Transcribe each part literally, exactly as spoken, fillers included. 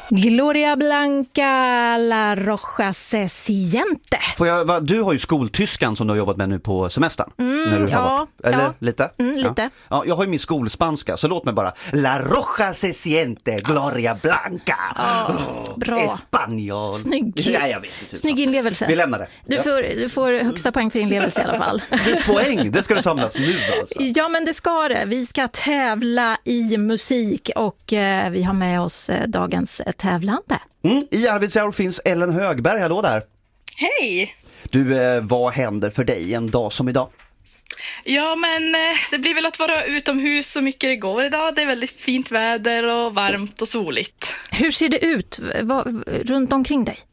Gloria Blanca, La Roja se siente. Får jag, va, du har ju skoltyskan som du har jobbat med nu på semestern. Mm, när du ja, har varit, eller ja. lite? Mm, lite. Ja. Ja, jag har ju min skolspanska, så låt mig bara. La Roja se siente, Gloria Blanca. Oh, bra. Espanol. Snygg. Ja, jag vet inte. Snygg inlevelse. Vi lämnar det. Du, ja. får, du får högsta poäng för inlevelse i alla fall. Du, poäng, det ska du samlas nu alltså. Ja, men det ska det. Vi ska tävla i musik och eh, vi har med oss eh, dagens eh, tävlande. Mm. I Arvidsjaur finns Ellen Högberg, hallå där. Hej! Du, eh, vad händer för dig en dag som idag? Ja, men eh, det blir väl att vara utomhus så mycket det går idag. Det är väldigt fint väder och varmt och soligt. Hur ser det ut vad, runt omkring dig?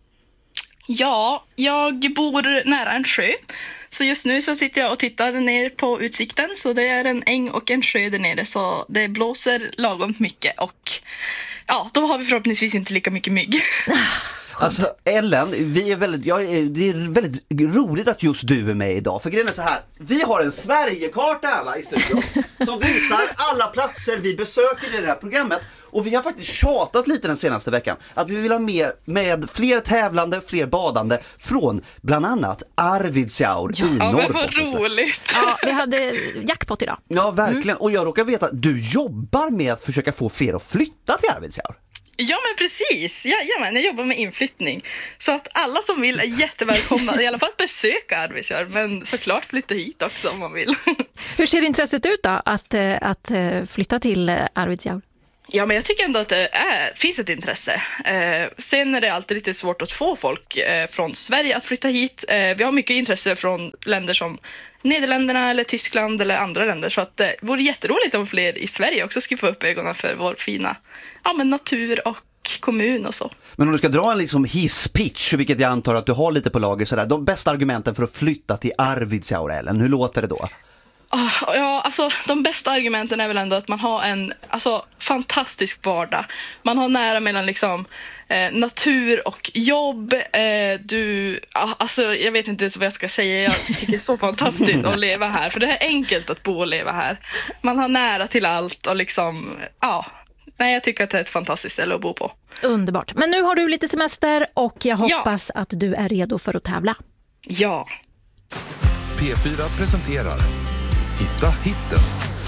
Ja, jag bor nära en sjö. Så just nu så sitter jag och tittar ner på utsikten. Så det är en äng och en sjö där nere. Så det blåser lagom mycket. Och ja, då har vi förhoppningsvis inte lika mycket mygg. Alltså Ellen, vi är väldigt, ja, det är väldigt roligt att just du är med idag. För grejen är så här, vi har en Sverigekarta här i studion som visar alla platser vi besöker i det här programmet. Och vi har faktiskt tjatat lite den senaste veckan att vi vill ha med, med fler tävlande, fler badande från bland annat Arvidsjaur ja, i Ja, Norrbotten. men vad roligt. Ja, vi hade jackpot idag. Ja, verkligen. Mm. Och jag råkar veta att du jobbar med att försöka få fler att flytta till Arvidsjaur. Ja, men precis. Ja, ja, men jag jobbar med inflyttning. Så att alla som vill är jättevälkomna. I alla fall att besöka Arvidsjaur, men såklart flytta hit också om man vill. Hur ser intresset ut då att, att flytta till Arvidsjaur? Ja, men jag tycker ändå att det är, finns ett intresse. Eh, sen är det alltid lite svårt att få folk eh, från Sverige att flytta hit. Eh, vi har mycket intresse från länder som Nederländerna eller Tyskland eller andra länder. Så att det vore jätteroligt om fler i Sverige också skulle få upp ögonen för vår fina ja, men natur och kommun och så. Men om du ska dra en liksom hisspitch, vilket jag antar att du har lite på lager sådär, de bästa argumenten för att flytta till Arvidsjaur, Ellen, hur låter det då? Oh, ja, alltså de bästa argumenten är väl ändå att man har en alltså, fantastisk vardag. Man har nära mellan liksom eh, natur och jobb. Eh, du, alltså jag vet inte ens vad jag ska säga. Jag tycker det är så fantastiskt att leva här. För det är enkelt att bo och leva här. Man har nära till allt och liksom, ja. Nej, jag tycker att det är ett fantastiskt ställe att bo på. Underbart. Men nu har du lite semester och jag hoppas ja. att du är redo för att tävla. Ja. P fyra presenterar Hitta hitten.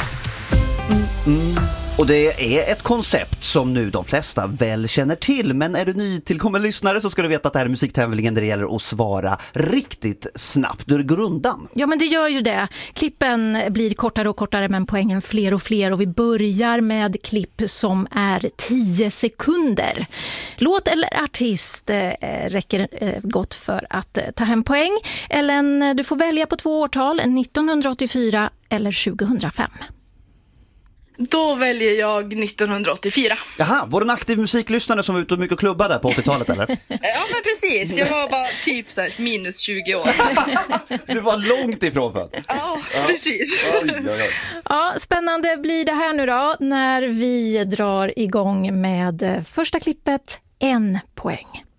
Mm, mm. Och det är ett koncept som nu de flesta väl känner till. Men är du nytillkommen lyssnare så ska du veta att det här är musiktävlingen där det gäller att svara riktigt snabbt. Du går undan. Ja, men det gör ju det. Klippen blir kortare och kortare men poängen fler och fler. Och vi börjar med klipp som är tio sekunder. Låt eller artist eh, räcker eh, gott för att eh, ta hem poäng. Ellen, du får välja på två årtal, nittonhundraåttiofyra eller tjugohundrafem. Då väljer jag nittonhundraåttiofyra. Jaha, var du en aktiv musiklyssnare som var ute och mycket klubbade på åttiotalet eller? Ja, men precis. Jag var bara typ så här, minus tjugo år. Du var långt ifrån född. Ja, precis. Oj, oj, oj. Ja, spännande blir det här nu då när vi drar igång med första klippet, en poäng.